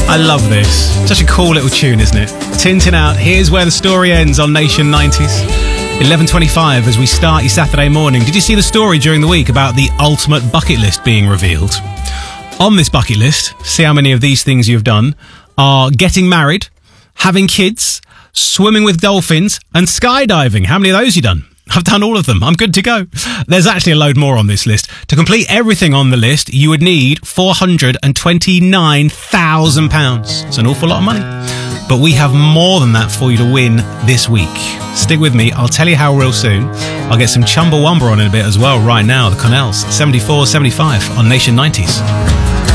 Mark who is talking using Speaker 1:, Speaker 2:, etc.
Speaker 1: I love this. Such a cool little tune, isn't it? Tintin out. Here's where the story ends on Nation 90s. 11:25 as we start your Saturday morning. Did you see the story during the week about the ultimate bucket list being revealed? On this bucket list, see how many of these things you've done, are getting married, having kids, swimming with dolphins, and skydiving. How many of those you done? I've done all of them. I'm good to go. There's actually a load more on this list. To complete everything on the list, you would need £429,000. It's an awful lot of money. But we have more than that for you to win this week. Stick with me. I'll tell you how real soon. I'll get some Chumbawamba on in a bit as well right now. The Connells, 74-75 on Nation 90s.